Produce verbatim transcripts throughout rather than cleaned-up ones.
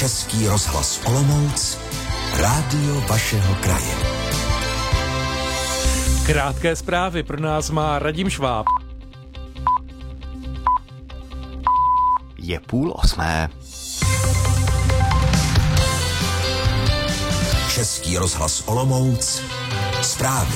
Český rozhlas Olomouc, rádio vašeho kraje. Krátké zprávy pro nás má Radim Šváb. Je půl osmé. Český rozhlas Olomouc, zprávy.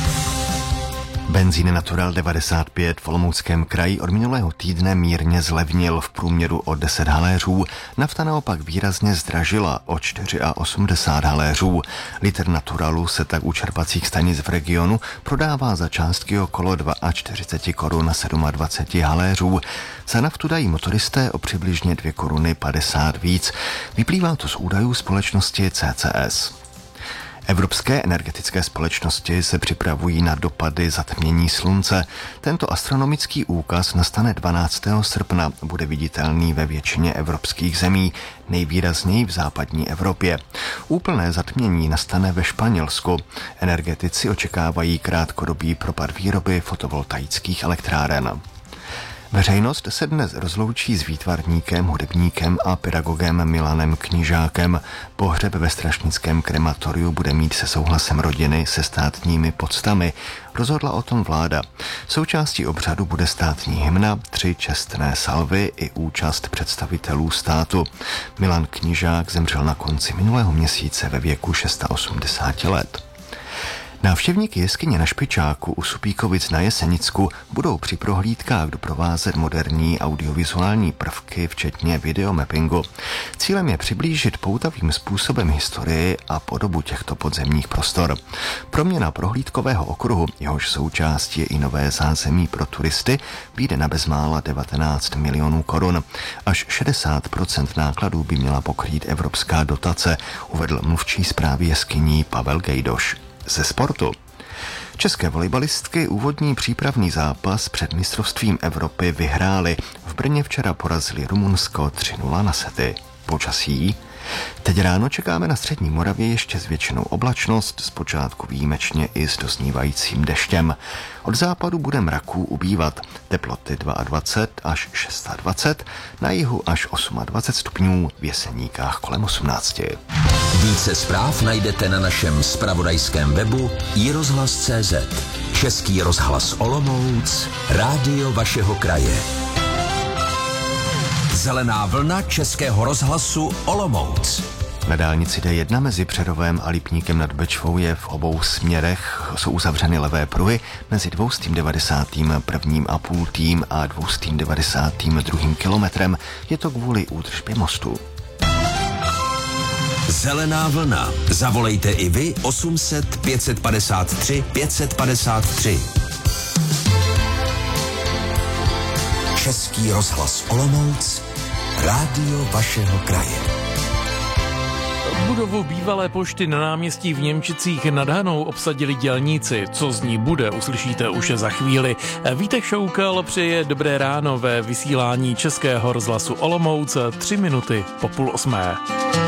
Benzín Natural devadesát pět v Olomouckém kraji od minulého týdne mírně zlevnil v průměru o deset haléřů, nafta naopak výrazně zdražila o osmdesát čtyři haléřů. Litr Naturalu se tak u čerpacích stanic v regionu prodává za částky okolo čtyřicet dva korun na dvacet sedm haléřů. Za naftu dají motoristé o přibližně dvě koruny padesát víc. Vyplývá to z údajů společnosti C C S. Evropské energetické společnosti se připravují na dopady zatmění slunce. Tento astronomický úkaz nastane dvanáctého srpna, bude viditelný ve většině evropských zemí, nejvýrazněji v západní Evropě. Úplné zatmění nastane ve Španělsku. Energetici očekávají krátkodobý propad výroby fotovoltaických elektráren. Veřejnost se dnes rozloučí s výtvarníkem, hudebníkem a pedagogem Milanem Knižákem. Pohřeb ve strašnickém krematoriu bude mít se souhlasem rodiny se státními poctami. Rozhodla o tom vláda. Součástí obřadu bude státní hymna, tři čestné salvy i účast představitelů státu. Milan Knižák zemřel na konci minulého měsíce ve věku osmdesáti šesti let. Návštěvníky jeskyně na Špičáku u Supíkovic na Jesenicku budou při prohlídkách doprovázet moderní audiovizuální prvky, včetně videomappingu. Cílem je přiblížit poutavým způsobem historii a podobu těchto podzemních prostor. Proměna prohlídkového okruhu, jehož součástí je i nové zázemí pro turisty, vyjde na bezmála devatenáct milionů korun. Až šedesát procent nákladů by měla pokrýt evropská dotace, uvedl mluvčí správy jeskyní Pavel Gejdoš. Ze sportu. České volejbalistky úvodní přípravný zápas před mistrovstvím Evropy vyhrály. V Brně včera porazili Rumunsko tři nula na sety. Počasí. Teď ráno čekáme na střední Moravě ještě zvětšenou oblačnost, zpočátku výjimečně i s doznívajícím deštěm. Od západu bude mraků ubývat, teploty dvacet dva až dvacet šest, na jihu až dvacet osm stupňů, v Jeseníkách kolem osmnáct. Více zpráv najdete na našem zpravodajském webu i rozhlas tečka cé zet. Český rozhlas Olomouc, rádio vašeho kraje. Zelená vlna Českého rozhlasu Olomouc. Na dálnici D jedna mezi Přerovem a Lipníkem nad Bečvou je v obou směrech jsou uzavřeny levé pruhy mezi dvěstě devadesát jedna a půl tím a dvěstě devadesát dva kilometrem. Je to kvůli údržbě mostu. Zelená vlna. Zavolejte i vy osm set pět padesát tři pět padesát tři. Český rozhlas Olomouc, rádio vašeho kraje. Budovu bývalé pošty na náměstí v Němčicích nad Hanou obsadili dělníci. Co z ní bude, uslyšíte už za chvíli. Vítek Šoukal přeje dobré ráno ve vysílání Českého rozhlasu Olomouc tři minuty po půl osmé.